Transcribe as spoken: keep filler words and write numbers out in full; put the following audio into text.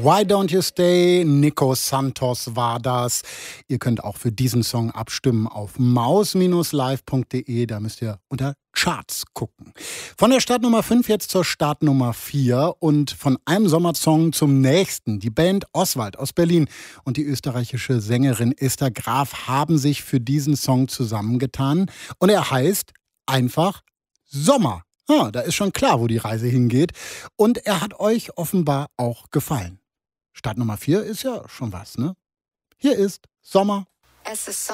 Why Don't You Stay? Nico Santos war das. Ihr könnt auch für diesen Song abstimmen auf maus Bindestrich live Punkt de. Da müsst ihr unter Charts gucken. Von der Startnummer fünf jetzt zur Startnummer vier und von einem Sommersong zum nächsten. Die Band Oswald aus Berlin und die österreichische Sängerin Esther Graf haben sich für diesen Song zusammengetan und er heißt einfach Sommer. Ja, da ist schon klar, wo die Reise hingeht. Und er hat euch offenbar auch gefallen. Startnummer vier ist ja schon was, ne? Hier ist Sommer. Es ist